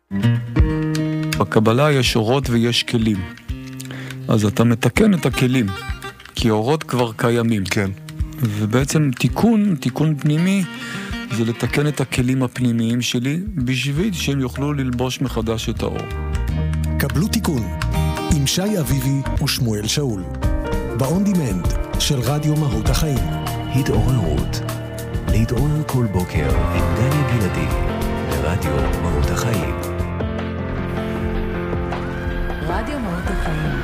בקבלה יש אורות ויש כלים. אז אתה מתקן את הכלים, כי אורות כבר קיימים. כן. ובעצם תיקון פנימי, זה לתקן את הכלים הפנימיים שלי, בשביל שהם יוכלו ללבוש מחדש את האור. קבלו תיקון, עם שי אביבי ושמואל שאול. באון דימנד של רדיו מהות החיים. התעוררות. להתעורר כל בוקר עם דני גלעדי, ברדיו מהות החיים. רדיו מהות החיים.